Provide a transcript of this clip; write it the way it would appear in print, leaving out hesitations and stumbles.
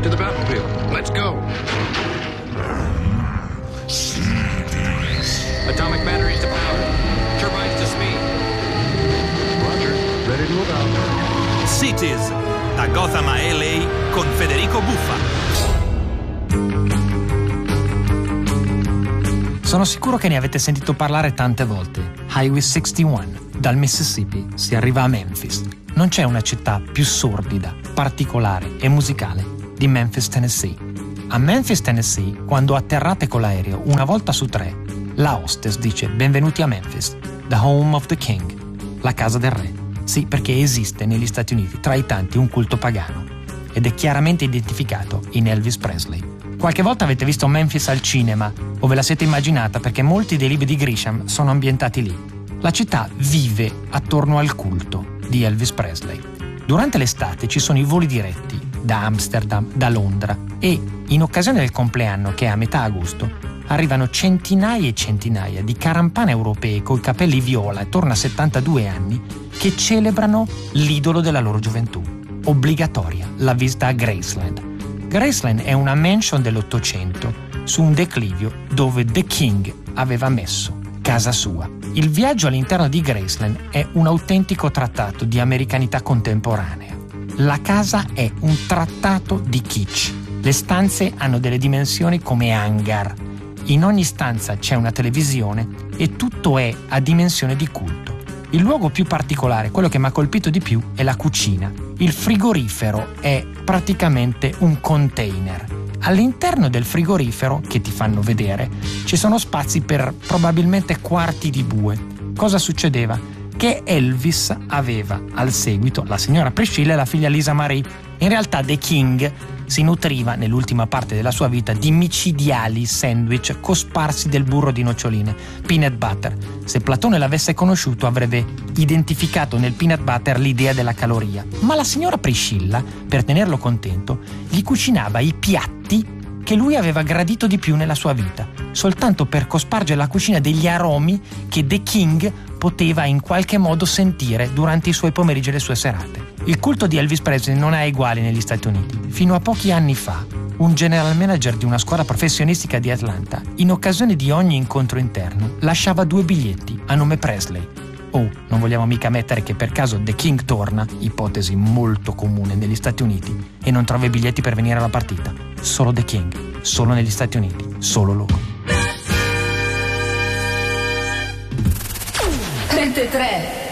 To the battlefield. Let's go. Atomic batteries to power. Turbines to speed. Roger. Ready to move out. Cities, da Gotham a LA con Federico Buffa. Sono sicuro che ne avete sentito parlare tante volte. Highway 61. Dal Mississippi si arriva a Memphis. Non c'è una città più sordida, particolare e musicale di Memphis, Tennessee. A Memphis, Tennessee, quando atterrate con l'aereo una volta su 3, la hostess dice benvenuti a Memphis, the home of the king, la casa del re. Sì, perché esiste negli Stati Uniti tra i tanti un culto pagano ed è chiaramente identificato in Elvis Presley. Qualche volta avete visto Memphis al cinema o ve la siete immaginata perché molti dei libri di Grisham sono ambientati lì. La città vive attorno al culto di Elvis Presley. Durante l'estate ci sono i voli diretti da Amsterdam, da Londra e in occasione del compleanno, che è a metà agosto, arrivano centinaia e centinaia di carampane europee coi capelli viola attorno a 72 anni che celebrano l'idolo della loro gioventù. Obbligatoria la visita a Graceland. Graceland è una mansion dell'Ottocento su un declivio dove The King aveva messo casa sua. Il viaggio all'interno di Graceland è un autentico trattato di americanità contemporanea. La casa è un trattato di kitsch. Le stanze hanno delle dimensioni come hangar. In ogni stanza c'è una televisione e tutto è a dimensione di culto. Il luogo più particolare, quello che mi ha colpito di più, è la cucina. Il frigorifero è praticamente un container. All'interno del frigorifero, che ti fanno vedere, ci sono spazi per probabilmente quarti di bue. Cosa succedeva? Che Elvis aveva al seguito la signora Priscilla e la figlia Lisa Marie. In realtà The King si nutriva nell'ultima parte della sua vita di micidiali sandwich cosparsi del burro di noccioline, peanut butter. Se Platone l'avesse conosciuto avrebbe identificato nel peanut butter l'idea della caloria. Ma la signora Priscilla, per tenerlo contento, gli cucinava i piatti che lui aveva gradito di più nella sua vita, soltanto per cospargere la cucina degli aromi che The King poteva in qualche modo sentire durante i suoi pomeriggi e le sue serate. Il culto di Elvis Presley non ha eguali negli Stati Uniti. Fino a pochi anni fa, un general manager di una scuola professionistica di Atlanta, in occasione di ogni incontro interno, lasciava 2 biglietti a nome Presley. Oh, non vogliamo mica mettere che per caso The King torna, ipotesi molto comune negli Stati Uniti, e non trova i biglietti per venire alla partita. Solo The King, solo negli Stati Uniti, solo loro. 33